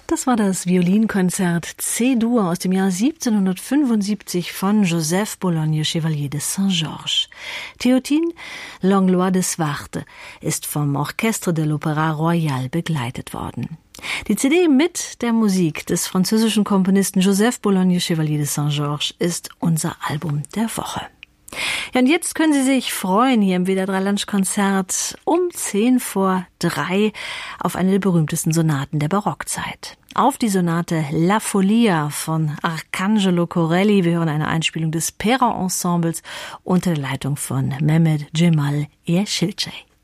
Das war das Violinkonzert C-Dur aus dem Jahr 1775 von Joseph Bologne Chevalier de Saint-Georges. Théotine, Langlois des Wartes, ist vom Orchestre de l'Opéra Royal begleitet worden. Die CD mit der Musik des französischen Komponisten Joseph Bologne Chevalier de Saint-Georges ist unser Album der Woche. Ja, und jetzt können Sie sich freuen hier im WDR 3 Lunch-Konzert um 3:10 auf eine der berühmtesten Sonaten der Barockzeit. Auf die Sonate La Folia von Arcangelo Corelli. Wir hören eine Einspielung des Perron-Ensembles unter der Leitung von Mehmet Cemal Yeşilçay.